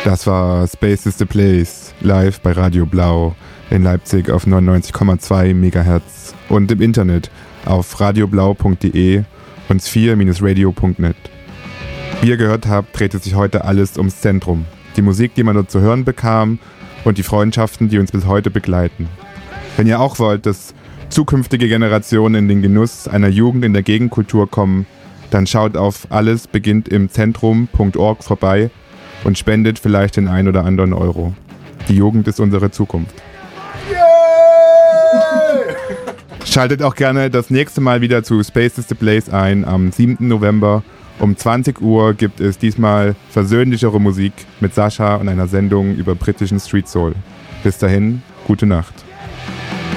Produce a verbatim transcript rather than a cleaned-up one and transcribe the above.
Das war Space is the Place, live bei Radio Blau in Leipzig auf neunundneunzig Komma zwei Megahertz und im Internet auf radioblau punkt de und sphere radio punkt net. Wie ihr gehört habt, drehte sich heute alles ums Zentrum. Die Musik, die man dort zu hören bekam und die Freundschaften, die uns bis heute begleiten. Wenn ihr auch wollt, dass zukünftige Generationen in den Genuss einer Jugend in der Gegenkultur kommen, dann schaut auf alles beginnt im Zentrum punkt org vorbei und spendet vielleicht den ein oder anderen Euro. Die Jugend ist unsere Zukunft. Yeah! Schaltet auch gerne das nächste Mal wieder zu Space is the Place ein. Am siebten November um zwanzig Uhr gibt es diesmal versöhnlichere Musik mit Sascha und einer Sendung über britischen Street Soul. Bis dahin, gute Nacht.